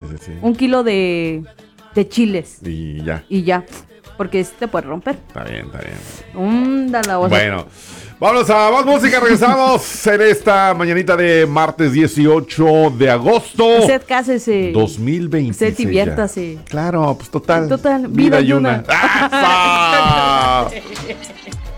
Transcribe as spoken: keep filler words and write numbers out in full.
sí, sí. Un kilo de, de chiles. Y ya. Y ya. Porque te puede romper. Está bien, está bien. Um, da la voz. Bueno, vámonos a más música. Regresamos en esta mañanita de martes dieciocho de agosto. Usted cásese. dos mil veintiséis. Usted diviértase. Claro, pues total. Total, Vida, vida y y una. una. ¡Ah!